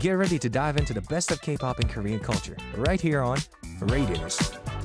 Get ready to dive into the best of K-pop and Korean culture right here on Radius.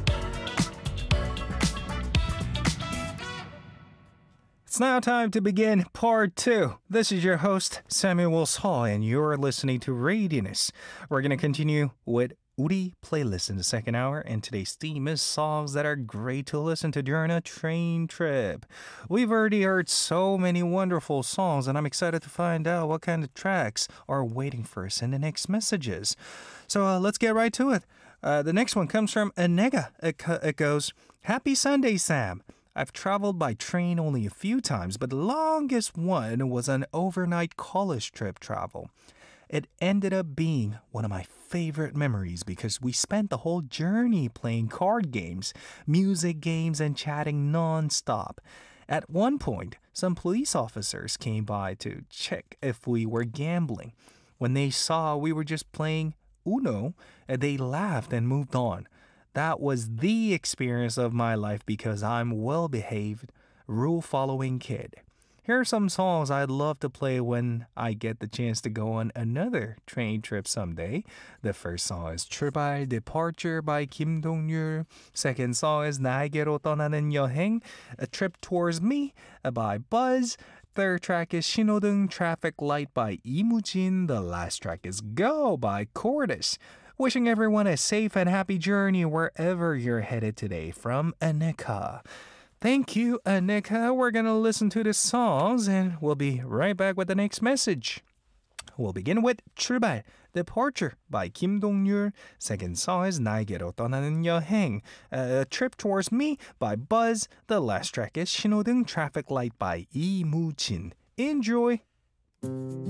It's now time to begin part 2. This is your host, Samuel Saw, and you're listening to Radius. We're going to continue with Uri playlist in the second hour, and today's theme is songs that are great to listen to during a train trip. We've already heard so many wonderful songs, and I'm excited to find out what kind of tracks are waiting for us in the next messages. So let's get right to it. The next one comes from Anega. It goes, Happy Sunday, Sam. I've traveled by train only a few times, but the longest one was an overnight college trip travel. It ended up being one of my favorite memories because we spent the whole journey playing card games, music games, and chatting non-stop. At one point, some police officers came by to check if we were gambling. When they saw we were just playing Uno, they laughed and moved on. That was the experience of my life because I'm a well-behaved, rule-following kid. Here are some songs I'd love to play when I get the chance to go on another train trip someday. The first song is 출발, Departure by Kim Dong-yul. Second song is 나에게로 떠나는 여행, A Trip Towards Me by Buzz. Third track is 신호등, Traffic Light by Lee Mu-jin. The last track is Go by Cordis. Wishing everyone a safe and happy journey wherever you're headed today from Aneka. Thank you, Aneka. We're going to listen to the songs and we'll be right back with the next message. We'll begin with 출발, Departure by Kim Dong-yul. Second song is 나에게로 떠나는 여행, A Trip Towards Me by Buzz. The last track is 신호등, Traffic Light by Lee Mu-jin. Enjoy!